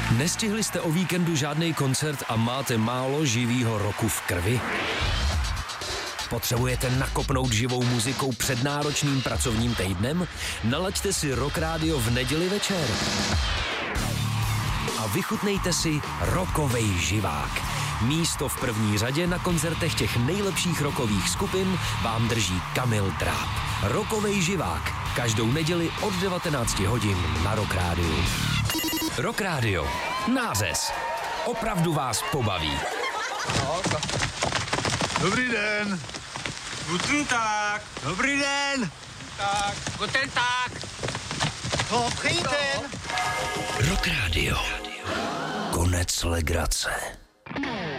Nestihli jste o víkendu žádný koncert a máte málo živýho roku v krvi? Potřebujete nakopnout živou muzikou před náročným pracovním týdnem? Nalaďte si Rock Radio v neděli večer. A vychutnejte si rockovej živák. Místo v první řadě na koncertech těch nejlepších rockových skupin vám drží Kamil Dráb. Rockovej živák. Každou neděli od 19 hodin na Rock Radio. Rock Radio. Nářez. Opravdu vás pobaví. Dobrý den. Guten Tag. Dobrý den. Tak. Guten Tag. Dobrý den. Rock Radio. Konec legrace.